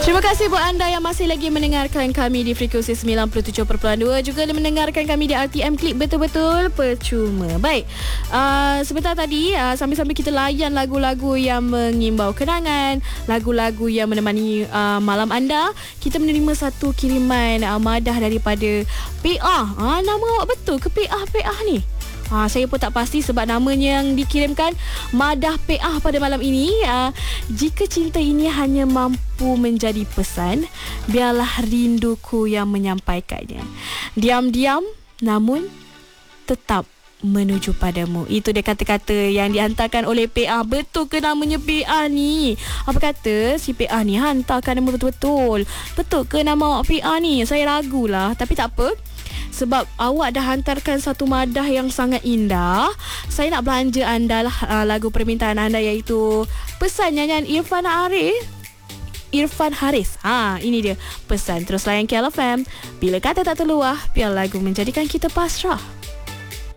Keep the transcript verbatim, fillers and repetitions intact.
Terima kasih buat anda yang masih lagi mendengarkan kami di frekuensi sembilan puluh tujuh perpuluhan dua, juga mendengarkan kami di R T M Klik betul-betul percuma. Baik, uh, sebentar tadi uh, sambil-sambil kita layan lagu-lagu yang mengimbau kenangan, lagu-lagu yang menemani uh, malam anda, kita menerima satu kiriman uh, madah daripada P A. Uh, nama awak betul ke P A P A ni? Ha, saya pun tak pasti sebab namanya yang dikirimkan madah P A pada malam ini. Ha, jika cinta ini hanya mampu menjadi pesan, biarlah rinduku yang menyampaikannya. Diam-diam namun tetap menuju padamu. Itu dia kata-kata yang dihantarkan oleh P A. Betul ke namanya P A ni? Apa kata si P A ni hantarkan nama betul-betul? Betul ke nama awak P A ni? Saya ragulah, tapi tak apa. Sebab awak dah hantarkan satu madah yang sangat indah, saya nak belanja anda lah uh, lagu permintaan anda, iaitu pesan nyanyian Irfan Haris. Irfan Haris. Ha, ini dia pesan. Terus layan K L F M. Bila kata tak terluah, biar lagu menjadikan kita pasrah.